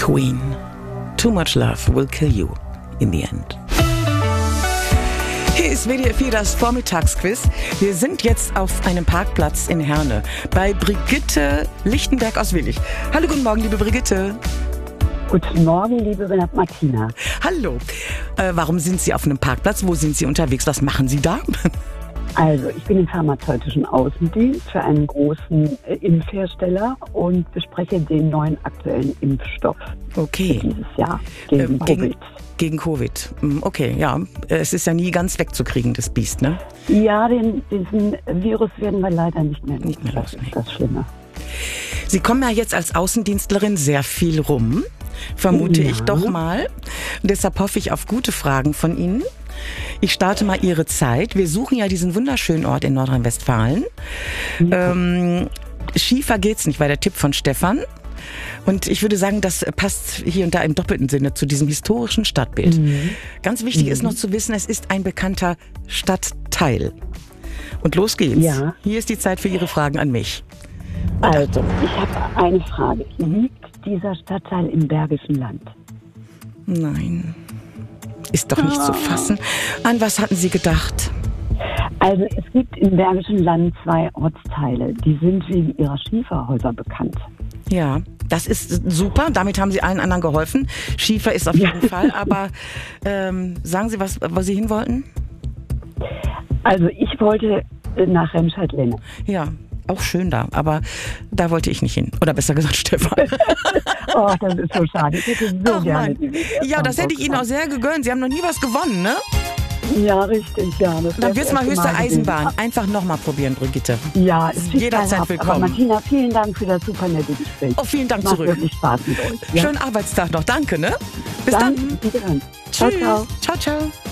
Queen. Too much love will kill you in the end. Hier ist WDR 4 das Vormittagsquiz. Wir sind jetzt auf einem Parkplatz in Herne bei Brigitte Lichtenberg aus Willich. Hallo, guten Morgen, liebe Brigitte. Guten Morgen, liebe Martina. Hallo. Warum sind Sie auf einem Parkplatz? Wo sind Sie unterwegs? Was machen Sie da? Also, ich bin im pharmazeutischen Außendienst für einen großen Impfhersteller und bespreche den neuen aktuellen Impfstoff für dieses Jahr gegen Covid. Gegen Covid. Okay, ja. Es ist ja nie ganz wegzukriegen, das Biest, ne? Ja, diesen Virus werden wir leider nicht mehr los. Das ist das Schlimme. Sie kommen ja jetzt als Außendienstlerin sehr viel rum, vermute ich doch mal. Und deshalb hoffe ich auf gute Fragen von Ihnen. Ich starte mal Ihre Zeit. Wir suchen ja diesen wunderschönen Ort in Nordrhein-Westfalen. Ja. Schiefer geht's nicht, war der Tipp von Stefan. Und ich würde sagen, das passt hier und da im doppelten Sinne zu diesem historischen Stadtbild. Ganz wichtig ist noch zu wissen, es ist ein bekannter Stadtteil. Und los geht's. Ja. Hier ist die Zeit für Ihre Fragen an mich. Also, ich habe eine Frage. Liegt dieser Stadtteil im Bergischen Land? Nein. Ist doch nicht zu fassen. An was hatten Sie gedacht? Also es gibt im Bergischen Land 2 Ortsteile, die sind wegen ihrer Schieferhäuser bekannt. Ja, das ist super. Damit haben Sie allen anderen geholfen. Schiefer ist auf jeden Fall. Aber sagen Sie, wo Sie hin wollten? Also ich wollte nach Remscheid-Lenne. Ja, auch schön da. Aber da wollte ich nicht hin. Oder besser gesagt Stefan. Oh, das ist so schade. Ich hätte so gerne. Ja, das hätte ich Ihnen auch sehr gegönnt. Sie haben noch nie was gewonnen, ne? Ja, richtig. Ja, dann wird's mal höchste Eisenbahn. Einfach nochmal probieren, Brigitte. Ja, es ist jederzeit willkommen. Aber Martina, vielen Dank für das super nette Gespräch. Oh, vielen Dank Macht zurück. Wirklich Spaß mit euch. Ja? Schönen Arbeitstag noch. Danke, ne? Bis dann. Wiederhören. Tschüss. Ciao, ciao. Ciao, ciao.